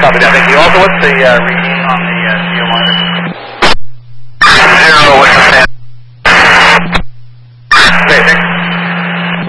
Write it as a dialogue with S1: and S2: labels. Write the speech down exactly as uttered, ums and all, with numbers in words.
S1: Copy that. Thank you. Also, what's the uh, reading on the uh,